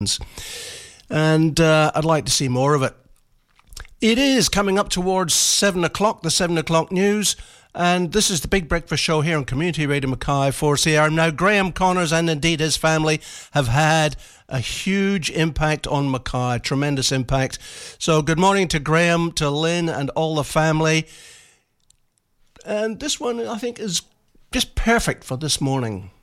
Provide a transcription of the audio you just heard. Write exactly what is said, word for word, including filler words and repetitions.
And uh, I'd like to see more of it. It is coming up towards seven o'clock, the seven o'clock news. And this is the Big Breakfast Show here on Community Radio Mackay four C R. Now, Graham Connors and indeed his family have had a huge impact on Mackay, tremendous impact. So good morning to Graham, to Lynn and all the family. And this one, I think, is just perfect for this morning.